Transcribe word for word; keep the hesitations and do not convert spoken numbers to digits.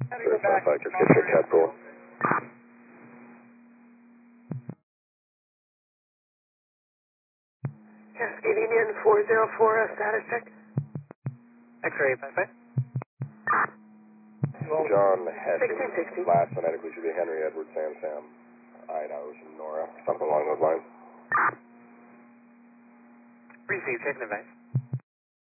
Certified Factor, Kitchen Cat Pool. Cascading in four zero four, a status check. X-ray, five five. John Heston, sixteen sixty. last phonetically should be Henry Edward Sam Sam. Idaho, Nora, something along those lines. Received, check the device.